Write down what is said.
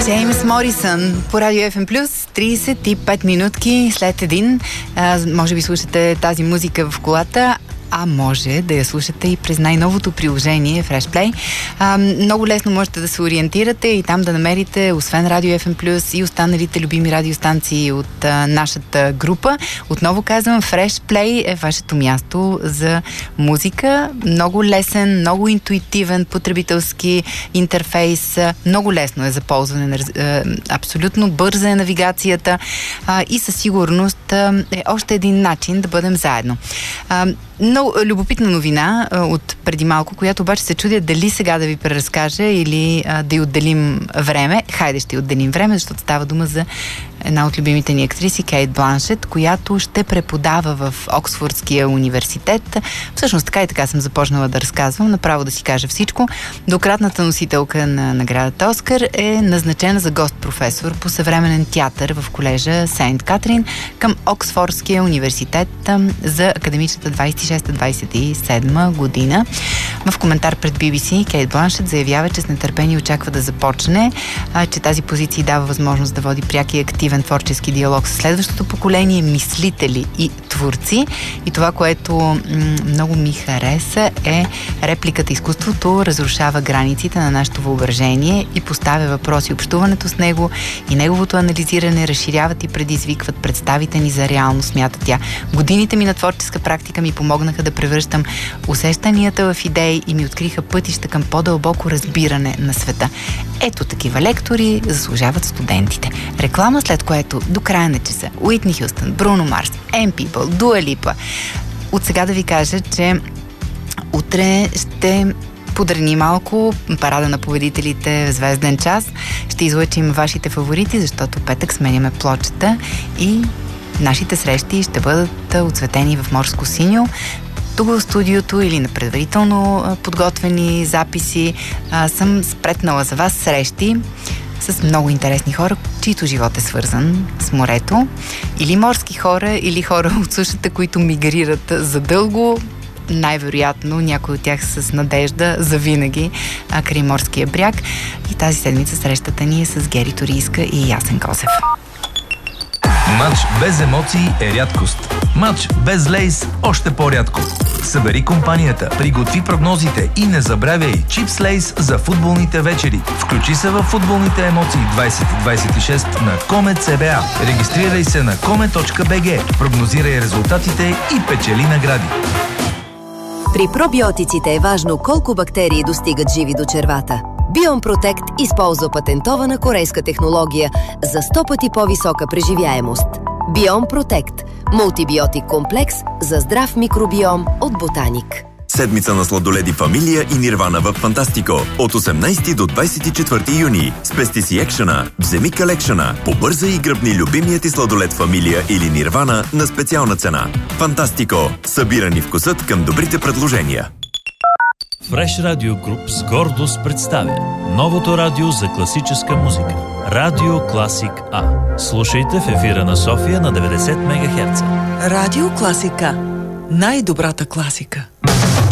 Джеймс Морисън по Радио FM+, 35 минутки след един. Може би слушате тази музика в колата, а може да я слушате и през най-новото приложение FreshPlay. Много лесно можете да се ориентирате и там да намерите, освен Радио FM+, и останалите любими радиостанции от нашата група. Отново казвам, FreshPlay е вашето място за музика. Много лесен, много интуитивен потребителски интерфейс. Много лесно е за ползване. Абсолютно бърза е навигацията и със сигурност е още един начин да бъдем заедно. Много любопитна новина от преди малко, която обаче се чудя дали сега да ви преразкажа или да й отделим време. Хайде, ще й отделим време, защото става дума за една от любимите ни актриси, Кейт Бланшет, която ще преподава в Оксфордския университет. Всъщност така и така съм започнала да разказвам, направо да си кажа всичко. Двукратната носителка на наградата Оскар е назначена за гост-професор по съвременен театър в колежа Сейнт Катрин към Оксфордския университет за академичната 26-27 година. В коментар пред BBC Кейт Бланшет заявява, че с нетърпение очаква да започне, че тази позиция дава възможност да води пряк и активен творчески диалог с следващото поколение мислители и творци. И това, което много ми хареса, е репликата: изкуството разрушава границите на нашето въображение и поставя въпроси. Общуването с него и неговото анализиране разширяват и предизвикват представите ни за реално, смята тя. Годините ми на творческа практика ми помогнаха да превръщам усещанията в идеи и ми откриха пътища към по-дълбоко разбиране на света. Ето такива лектори заслужават студентите. Реклама, след което до края на часа Уитни Хюстън, Бруно Марс, M-People, Дуа Липа. От сега да ви кажа, че утре ще подрани малко парада на победителите в Звезден час. Ще излъчим вашите фаворити, защото петък сменяме плочата и нашите срещи ще бъдат оцветени в морско синьо. Тук в студиото или на предварително подготвени записи съм спретнала за вас срещи с много интересни хора, чието живот е свързан с морето. Или морски хора, или хора от сушата, които мигрират задълго. Най-вероятно някой от тях с надежда за винаги край морския бряг. И тази седмица срещата ни е с Гери Торийска и Ясен Косев. Мач без емоции е рядкост. Мач без лейс още по-рядко. Събери компанията, приготви прогнозите и не забравяй чипс лейс за футболните вечери. Включи се в футболните емоции 2026 на Comet CBA. Регистрирай се на comet.bg, прогнозирай резултатите и печели награди. При пробиотиците е важно колко бактерии достигат живи до червата. Биом Протект използва патентована корейска технология за 100 пъти по-висока преживяемост. Биом Протект – мултибиотик комплекс за здрав микробиом от Ботаник. Седмица на сладоледи Фамилия и Нирвана в Фантастико. От 18 до 24 юни. Спести си екшена, вземи калекшена. Побързай и гръбни любимият ти сладолед Фамилия или Нирвана на специална цена. Фантастико. Събирани вкусът към добрите предложения. Fresh Radio Group с гордост представя новото радио за класическа музика. Радио Класик А. Слушайте в ефира на София на 90 МГц. Радио Класик А. Най-добрата класика.